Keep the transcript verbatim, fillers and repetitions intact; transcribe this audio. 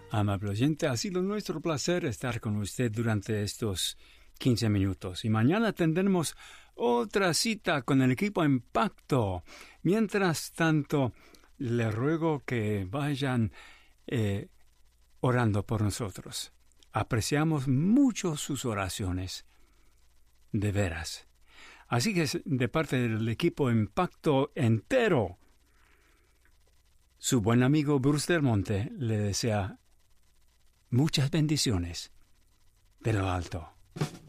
Amable oyente, ha sido nuestro placer estar con usted durante estos quince minutos. Y mañana tendremos otra cita con el equipo Impacto. Mientras tanto, le ruego que vayan eh, orando por nosotros. Apreciamos mucho sus oraciones. De veras. Así que de parte del equipo Impacto entero, su buen amigo Bruce Del Monte le desea muchas bendiciones de lo alto.